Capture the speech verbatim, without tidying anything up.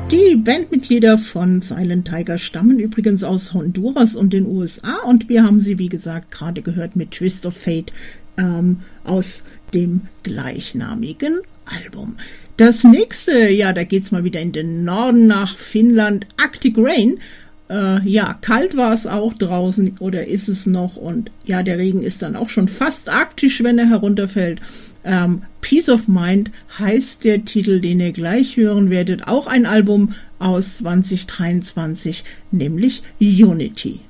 Die Bandmitglieder von Silent Tiger stammen übrigens aus Honduras und den U S A und wir haben sie, wie gesagt, gerade gehört mit Twist of Fate ähm, aus dem gleichnamigen Album. Das nächste, ja, da geht's mal wieder in den Norden nach Finnland, Arctic Rain. Äh, ja, kalt war es auch draußen oder ist es noch und ja, der Regen ist dann auch schon fast arktisch, wenn er herunterfällt. Ähm, Peace of Mind heißt der Titel, den ihr gleich hören werdet. Auch ein Album aus zwanzig dreiundzwanzig, nämlich Unity.